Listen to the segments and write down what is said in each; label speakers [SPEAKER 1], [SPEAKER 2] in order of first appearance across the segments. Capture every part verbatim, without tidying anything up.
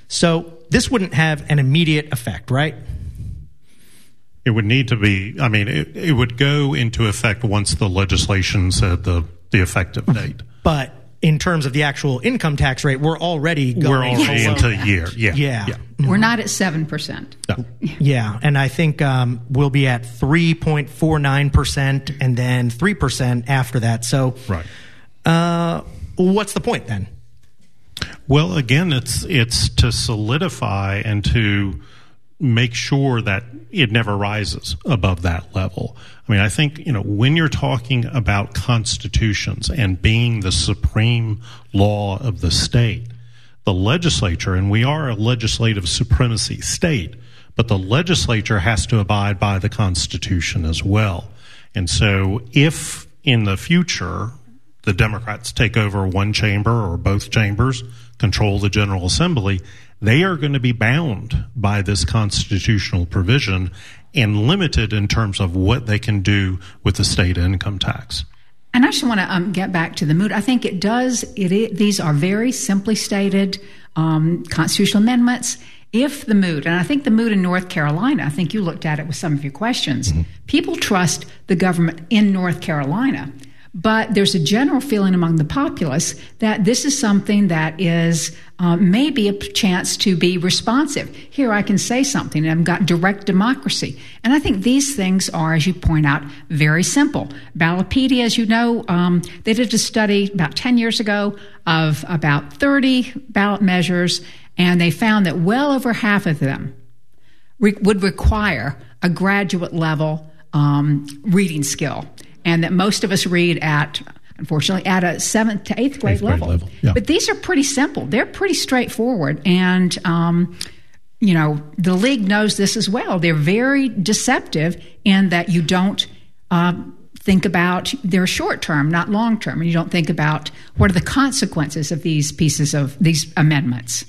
[SPEAKER 1] So this wouldn't have an immediate effect, right?
[SPEAKER 2] It would need to be, I mean, it, it would go into effect once the legislation said the, the effective date.
[SPEAKER 1] But in terms of the actual income tax rate, we're already going
[SPEAKER 2] We're already
[SPEAKER 1] below
[SPEAKER 2] into a
[SPEAKER 1] that.
[SPEAKER 2] year. Yeah.
[SPEAKER 1] Yeah.
[SPEAKER 2] yeah.
[SPEAKER 3] We're not at seven percent.
[SPEAKER 2] No.
[SPEAKER 1] Yeah. And I think um, we'll be at three point four nine percent and then three percent after that. So
[SPEAKER 2] right.
[SPEAKER 1] uh, what's the point then?
[SPEAKER 2] Well, again, it's it's to solidify and to make sure that it never rises above that level. I mean, I think, you know, when you're talking about constitutions and being the supreme law of the state, the legislature, and we are a legislative supremacy state, but the legislature has to abide by the Constitution as well. And so if in the future the Democrats take over one chamber or both chambers, control the General Assembly, they are going to be bound by this constitutional provision and limited in terms of what they can do with the state income tax.
[SPEAKER 3] And I just want to um, get back to the mood. I think it does, it, it, these are very simply stated um, constitutional amendments. If the mood, and I think the mood in North Carolina, I think you looked at it with some of your questions, mm-hmm. people trust the government in North Carolina. But there's a general feeling among the populace that this is something that is um, maybe a chance to be responsive. Here I can say something, and I've got direct democracy. And I think these things are, as you point out, very simple. Ballotpedia, as you know, um, they did a study about ten years ago of about thirty ballot measures, and they found that well over half of them re- would require a graduate level um, reading skill. And that most of us read at, unfortunately, at a seventh to eighth grade
[SPEAKER 2] eighth grade
[SPEAKER 3] level.
[SPEAKER 2] level. Yeah.
[SPEAKER 3] But these are pretty simple. They're pretty straightforward. And, um, you know, the league knows this as well. They're very deceptive in that you don't uh, think about, they're short term, not long term. And you don't think about what are the consequences of these pieces of these amendments.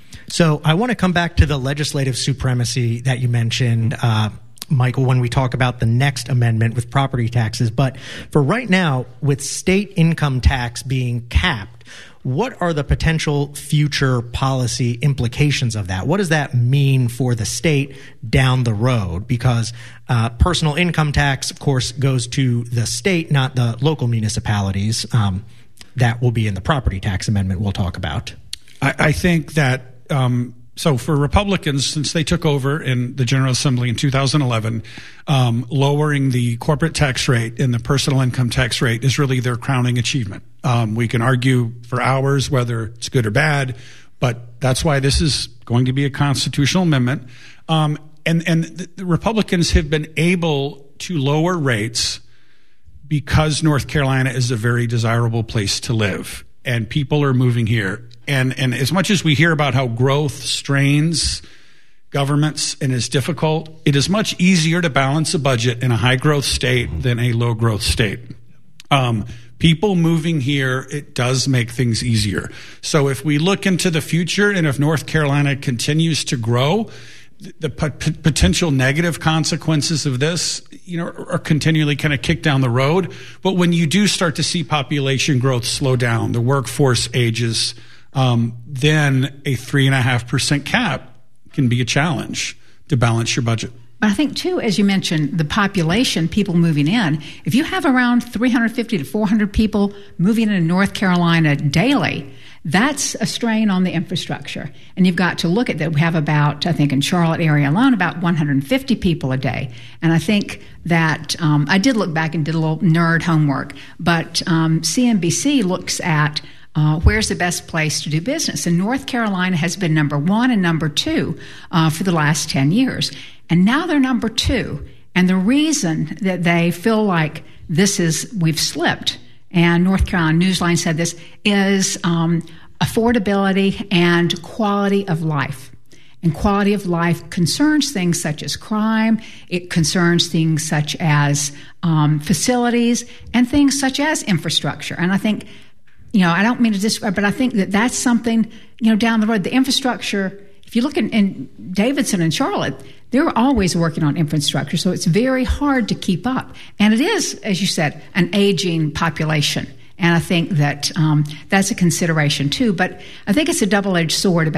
[SPEAKER 1] So I want to come back to the legislative supremacy that you mentioned, uh, Michael, when we talk about the next amendment with property taxes. But for right now, with state income tax being capped, what are the potential future policy implications of that? What does that mean for the state down the road? Because uh, personal income tax, of course, goes to the state, not the local municipalities. Um, that will be in the property tax amendment we'll talk about.
[SPEAKER 4] I, I think that um, so for Republicans, since they took over in the General Assembly in two thousand eleven, um, lowering the corporate tax rate and the personal income tax rate is really their crowning achievement. Um, we can argue for hours whether it's good or bad, but that's why this is going to be a constitutional amendment. Um, and and the, the Republicans have been able to lower rates because North Carolina is a very desirable place to live, and people are moving here. And and as much as we hear about how growth strains governments and is difficult, it is much easier to balance a budget in a high-growth state than a low-growth state. Um, people moving here, it does make things easier. So if we look into the future and if North Carolina continues to grow, the p- potential negative consequences of this, you know, are continually kind of kicked down the road. But when you do start to see population growth slow down, the workforce ages, um, then a three and a half percent cap can be a challenge to balance your budget.
[SPEAKER 3] But I think, too, as you mentioned, the population, people moving in, if you have around three hundred fifty to four hundred people moving into North Carolina daily, that's a strain on the infrastructure. And you've got to look at that. We have about, I think in Charlotte area alone, about one hundred fifty people a day. And I think that um, I did look back and did a little nerd homework, but um, C N B C looks at Uh, where's the best place to do business? And North Carolina has been number one and number two uh, for the last ten years. And now they're number two. And the reason that they feel like this is, we've slipped, and North Carolina Newsline said this, is um, affordability and quality of life. And quality of life concerns things such as crime. It concerns things such as um, facilities and things such as infrastructure. And I think, you know, I don't mean to dis, but I think that that's something, you know, down the road, the infrastructure, if you look in, in Davidson and Charlotte, they're always working on infrastructure. So it's very hard to keep up. And it is, as you said, an aging population. And I think that um, that's a consideration too. But I think it's a double-edged sword about